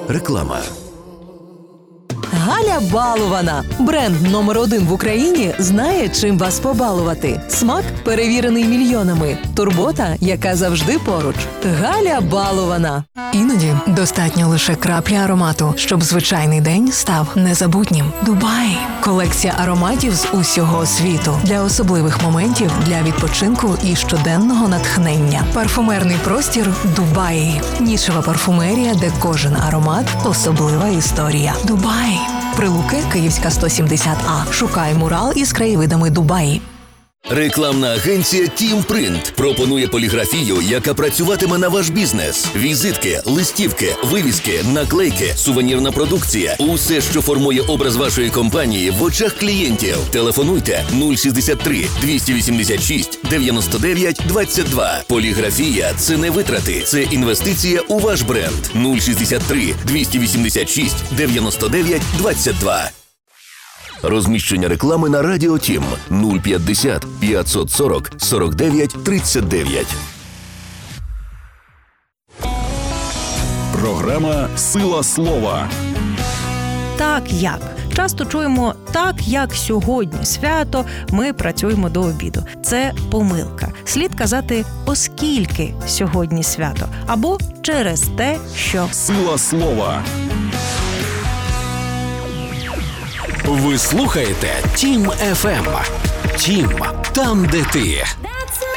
Реклама. Галя Балована. Бренд номер 1 в Україні знає, чим вас побалувати. Смак, перевірений мільйонами. Турбота, яка завжди поруч. Галя Балована. Іноді достатньо лише краплі аромату, щоб звичайний день став незабутнім. Дубай. Колекція ароматів з усього світу. Для особливих моментів, для відпочинку і щоденного натхнення. Парфумерний простір Дубай. Нішева парфумерія, де кожен аромат – особлива історія. Дубай. Прилуки, Київська, 170А. Шукай мурал із краєвидами Дубаї. Рекламна агенція «Тім Принт» пропонує поліграфію, яка працюватиме на ваш бізнес. Візитки, листівки, вивіски, наклейки, сувенірна продукція – усе, що формує образ вашої компанії в очах клієнтів. Телефонуйте 063 286 99 22. Поліграфія – це не витрати, це інвестиція у ваш бренд. 063 286 99 22. Розміщення реклами на Радіо Тім 050 540 49 39. Програма «Сила слова». Так як? Часто чуємо «так як сьогодні свято, ми працюємо до обіду». Це помилка. Слід казати «оскільки сьогодні свято» або «через те, що». «Сила слова». Ви слухаєте Тім ФМ. Тім, там, де ти.